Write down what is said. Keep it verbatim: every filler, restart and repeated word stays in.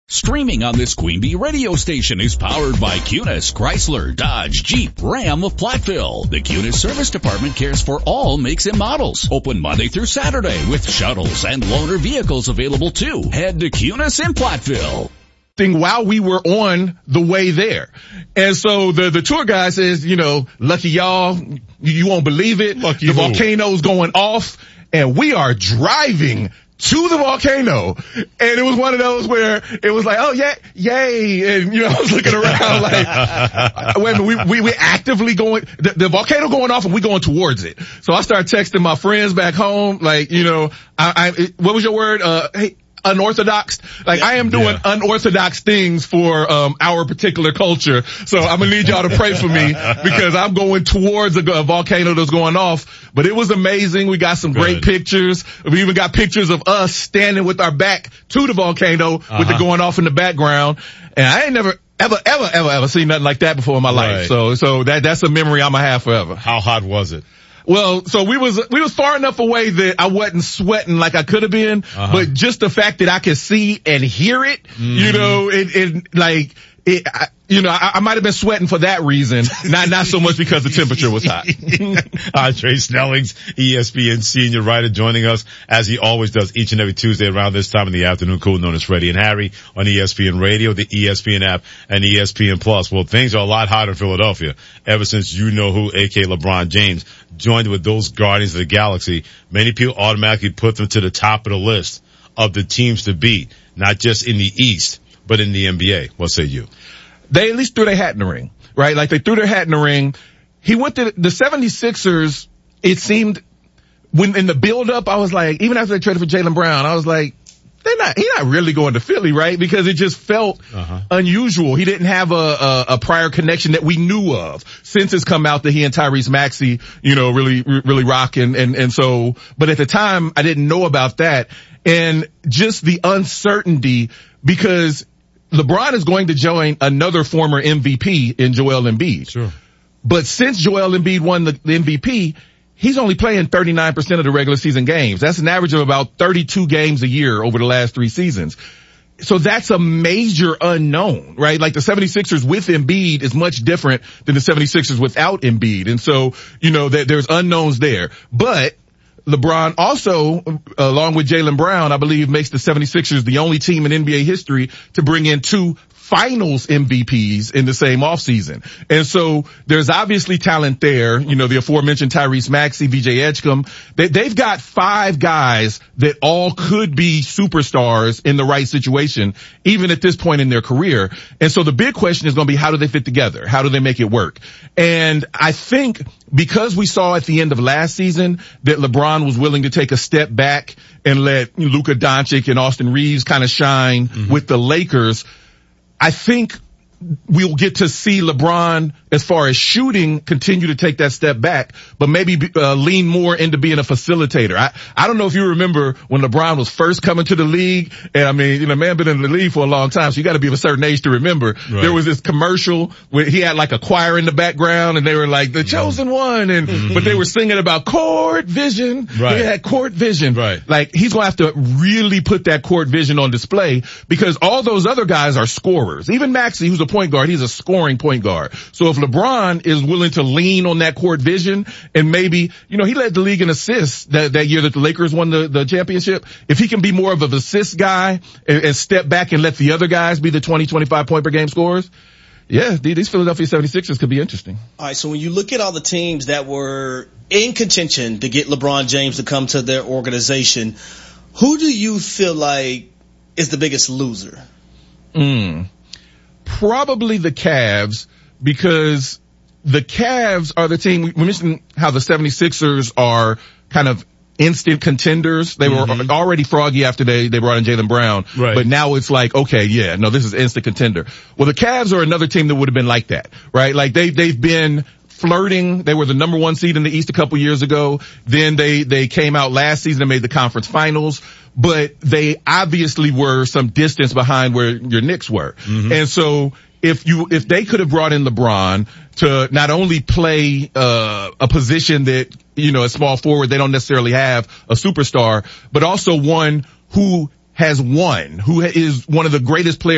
Streaming on this Queen Bee radio station is powered by Cunis, Chrysler, Dodge, Jeep, Ram of Platteville. The Cunis Service Department cares for all makes and models. Open Monday through Saturday with shuttles and loaner vehicles available too. Head to Cunis in Platteville. While we were on the way there. And so the, the tour guide says, you know, lucky y'all, you won't believe it. Lucky the who? volcano's going off and we are driving to the volcano. And it was one of those where it was like, oh yeah, yay. And you know, I was looking around like, wait a minute, we, we, we actively going, the, the volcano going off and we going towards it. So I started texting my friends back home, like, you know, I, I what was your word? Uh, hey, unorthodox. Like, yeah, I am doing yeah. unorthodox things for um our particular culture. So I'm gonna need y'all to pray for me because I'm going towards a, a volcano that's going off. But it was amazing. We got some Good. great pictures. We even got pictures of us standing with our back to the volcano uh-huh. with it going off in the background. And I ain't never ever, ever, ever, ever seen nothing like that before in my right. life. So, so that, that's a memory I'm gonna have forever. How hot was it? Well, so we was, we was far enough away that I wasn't sweating like I could have been, uh-huh. but just the fact that I could see and hear it, mm-hmm. you know, it, it, like, it, I, you know, I, I might have been sweating for that reason, not, not so much because the temperature was hot. Andre Snellings, E S P N senior writer, joining us as he always does each and every Tuesday around this time in the afternoon, cool known as Freddie and Harry on E S P N Radio, the E S P N app, and E S P N Plus. Well, things are a lot hotter in Philadelphia ever since you know who, aka LeBron James, joined with those Guardians of the Galaxy. Many people automatically put them to the top of the list of the teams to beat, not just in the East, but in the N B A. What say you? They at least threw their hat in the ring, right? Like they threw their hat in the ring. He went to the seventy-sixers. It seemed when in the build up, I was like, even after they traded for Jaylen Brown, I was like, they're not, he's not really going to Philly, right? Because it just felt uh-huh. unusual. He didn't have a, a, a prior connection that we knew of since it's come out that he and Tyrese Maxey, you know, really, really rock. And, and, and so, but at the time I didn't know about that and just the uncertainty because LeBron is going to join another former M V P in Joel Embiid. Sure. But since Joel Embiid won the, the M V P, he's only playing thirty-nine percent of the regular season games. That's an average of about thirty-two games a year over the last three seasons. So that's a major unknown, right? Like the seventy-sixers with Embiid is much different than the seventy-sixers without Embiid. And so, you know, that there's unknowns there. But LeBron also, along with Jaylen Brown, I believe makes the seventy-sixers the only team in N B A history to bring in two finals M V Ps in the same offseason. And so there's obviously talent there. You know, the aforementioned Tyrese Maxey, V J Edgecombe. They, they've got five guys that all could be superstars in the right situation, even at this point in their career. And so the big question is going to be, how do they fit together? How do they make it work? And I think because we saw at the end of last season that LeBron was willing to take a step back and let Luka Doncic and Austin Reeves kind of shine mm-hmm. with the Lakers, I think we'll get to see LeBron, as far as shooting, continue to take that step back, but maybe uh, lean more into being a facilitator. I, I don't know if you remember when LeBron was first coming to the league, and I mean, you know, man been in the league for a long time, so you got to be of a certain age to remember. Right. There was this commercial where he had like a choir in the background, and they were like, the chosen one, and mm-hmm. but they were singing about court vision. Right. They had court vision. Right. Like, he's going to have to really put that court vision on display because all those other guys are scorers. Even Maxey, who's a point guard, he's a scoring point guard. So if LeBron is willing to lean on that court vision and maybe, you know, he led the league in assists that, that year that the Lakers won the, the championship. If he can be more of an assist guy and, and step back and let the other guys be the twenty, twenty-five point per game scorers, yeah, these Philadelphia seventy-sixers could be interesting. All right, so when you look at all the teams that were in contention to get LeBron James to come to their organization, who do you feel like is the biggest loser? Hmm. Probably the Cavs, because the Cavs are the team, we mentioned how the seventy-sixers are kind of instant contenders. They mm-hmm. were already froggy after they, they brought in Jaylen Brown. Right. But now it's like, okay, yeah, no, this is instant contender. Well, the Cavs are another team that would have been like that, right? Like they, they've been flirting. They were the number one seed in the East a couple years ago. Then they, they came out last season and made the conference finals. But they obviously were some distance behind where your Knicks were. Mm-hmm. And so if you, if they could have brought in LeBron to not only play, uh, a position that, you know, a small forward, they don't necessarily have a superstar, but also one who has won, who is one of the greatest players